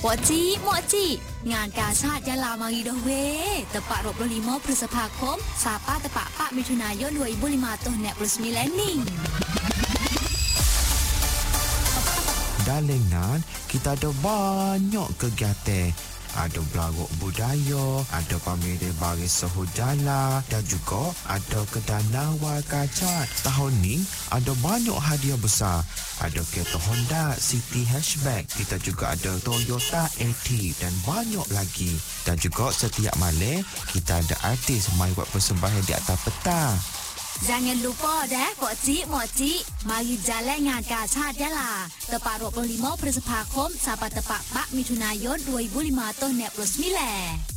Moci, ngànกาชาติยะลามารีโดเวตะปะ25 พฤษภาคมสาปาตะปะปะมิถุนายน2005 tahun 29 ni. Dalam nan, kita ada banyak kegiatan. Ada berlagu budaya, ada pameran baris sahujala dan juga ada kedai nawar kacat. Tahun ni ada banyak hadiah besar. Ada kereta Honda City Hatchback. Kita juga ada Toyota AT dan banyak lagi. Dan juga setiap malam kita ada artis mai buat persembahan di atas petang. Jangan lupa dah Moci, mari jalan ngànกาชาติยะลาตะปะ25 พฤษภาคมสาปาตะปะปะมิถุนายน2005 tahun 29.